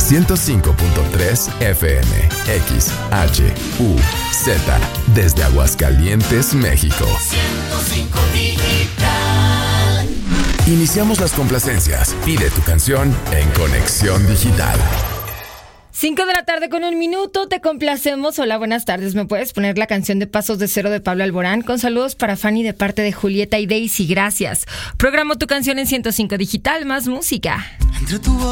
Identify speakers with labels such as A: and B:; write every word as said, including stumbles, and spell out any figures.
A: ciento cinco punto tres F M, X, H, U, Z, desde Aguascalientes, México.
B: ciento cinco Digital.
A: Iniciamos las complacencias. Pide tu canción en Conexión Digital.
C: Cinco de la tarde con un minuto, te complacemos. Hola, buenas tardes. ¿Me puedes poner la canción de Pasos de Cero de Pablo Alborán? Con saludos para Fanny de parte de Julieta y Daisy, gracias. Programo tu canción en ciento cinco Digital, más música.
B: Entre tu